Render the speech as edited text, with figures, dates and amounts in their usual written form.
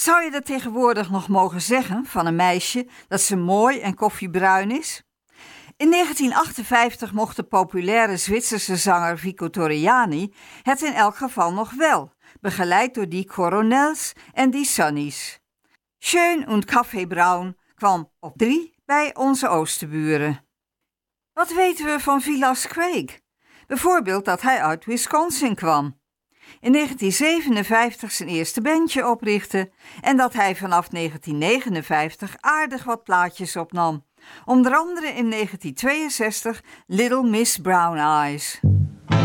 Zou je dat tegenwoordig nog mogen zeggen van een meisje dat ze mooi en koffiebruin is? In 1958 mocht de populaire Zwitserse zanger Vico Torriani het in elk geval nog wel, begeleid door die Coronels en die Sunnies. Schön und Kaffeebraun kwam op 3 bij onze oosterburen. Wat weten we van Vilas Craig? Bijvoorbeeld dat hij uit Wisconsin kwam. In 1957 zijn eerste bandje oprichtte en dat hij vanaf 1959 aardig wat plaatjes opnam. Onder andere in 1962 Little Miss Brown Eyes.